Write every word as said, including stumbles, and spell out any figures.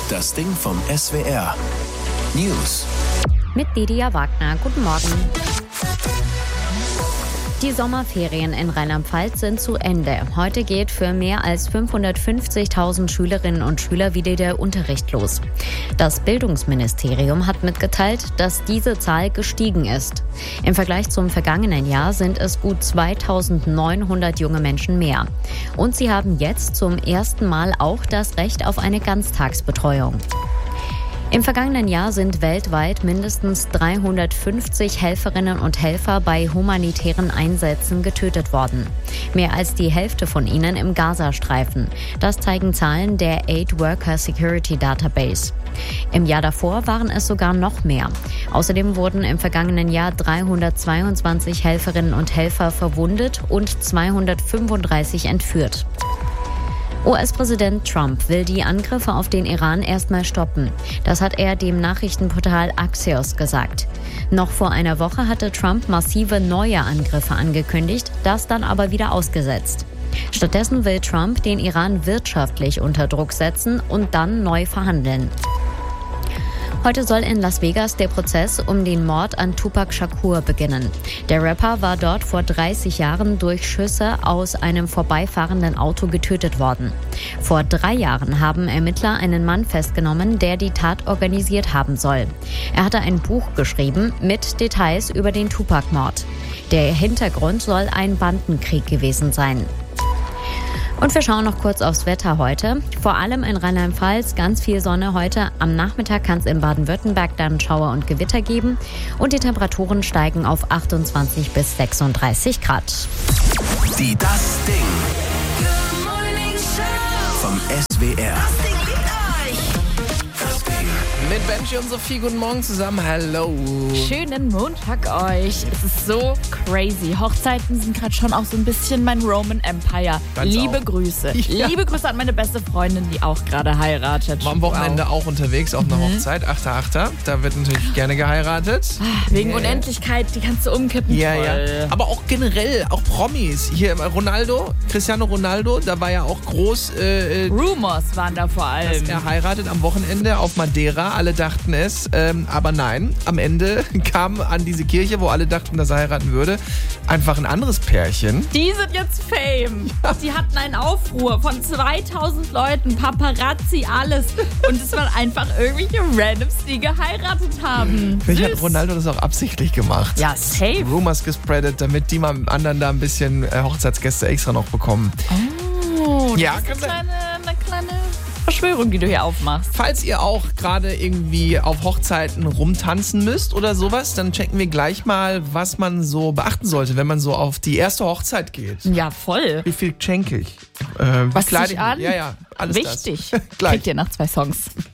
Das Ding vom S W R. News. Mit Lydia Wagner. Guten Morgen. Die Sommerferien in Rheinland-Pfalz sind zu Ende. Heute geht für mehr als fünfhundertfünfzigtausend Schülerinnen und Schüler wieder der Unterricht los. Das Bildungsministerium hat mitgeteilt, dass diese Zahl gestiegen ist. Im Vergleich zum vergangenen Jahr sind es gut zweitausendneunhundert junge Menschen mehr. Und sie haben jetzt zum ersten Mal auch das Recht auf eine Ganztagsbetreuung. Im vergangenen Jahr sind weltweit mindestens dreihundertfünfzig Helferinnen und Helfer bei humanitären Einsätzen getötet worden. Mehr als die Hälfte von ihnen im Gazastreifen. Das zeigen Zahlen der Aid Worker Security Database. Im Jahr davor waren es sogar noch mehr. Außerdem wurden im vergangenen Jahr dreihundertzweiundzwanzig Helferinnen und Helfer verwundet und zweihundertfünfunddreißig entführt. U S-Präsident Trump will die Angriffe auf den Iran erstmal stoppen. Das hat er dem Nachrichtenportal Axios gesagt. Noch vor einer Woche hatte Trump massive neue Angriffe angekündigt, das dann aber wieder ausgesetzt. Stattdessen will Trump den Iran wirtschaftlich unter Druck setzen und dann neu verhandeln. Heute soll in Las Vegas der Prozess um den Mord an Tupac Shakur beginnen. Der Rapper war dort vor dreißig Jahren durch Schüsse aus einem vorbeifahrenden Auto getötet worden. Vor drei Jahren haben Ermittler einen Mann festgenommen, der die Tat organisiert haben soll. Er hatte ein Buch geschrieben mit Details über den Tupac-Mord. Der Hintergrund soll ein Bandenkrieg gewesen sein. Und wir schauen noch kurz aufs Wetter heute. Vor allem in Rheinland-Pfalz ganz viel Sonne heute. Am Nachmittag kann es in Baden-Württemberg dann Schauer und Gewitter geben. Und die Temperaturen steigen auf achtundzwanzig bis sechsunddreißig Grad. Die Das Ding vom S W R. Mit Benji und Sophie, guten Morgen zusammen, hallo. Schönen Montag euch. Es ist so crazy. Hochzeiten sind gerade schon auch so ein bisschen mein Roman Empire. Ganz Liebe auch. Grüße. Ja. Liebe Grüße an meine beste Freundin, die auch gerade heiratet. War am Wochenende wow. auch unterwegs auf einer Hochzeit, achter achter Da wird natürlich gerne geheiratet. Wegen Yeah. Unendlichkeit, die kannst du umkippen. Ja, Toll. ja. Aber auch generell, auch Promis. Hier Ronaldo, Cristiano Ronaldo, da war ja auch groß, äh, Rumors waren da vor dass allem. er heiratet am Wochenende auf Madeira. Alle dachten es, ähm, aber nein. Am Ende kam an diese Kirche, wo alle dachten, dass er heiraten würde, einfach ein anderes Pärchen. Die sind jetzt Fame. Die hatten einen Aufruhr von zweitausend Leuten, Paparazzi, alles. Und es waren einfach irgendwelche Randoms, die geheiratet haben. Vielleicht hat Süß. Ronaldo das auch absichtlich gemacht. Ja, safe. Rumors gespreadet, damit die mal anderen da ein bisschen äh, Hochzeitsgäste extra noch bekommen. Oh, das Ja, ist kann eine kleine, eine kleine Verschwörung, die du hier aufmachst. Falls ihr auch gerade irgendwie auf Hochzeiten rumtanzen müsst oder sowas, dann checken wir gleich mal, was man so beachten sollte, wenn man so auf die erste Hochzeit geht. Ja, voll. Wie viel schenke ich? Äh, Was kleide zieh ich mich? an? Ja, ja, alles Wichtig. das. Gleich. Kriegt ihr nach zwei Songs.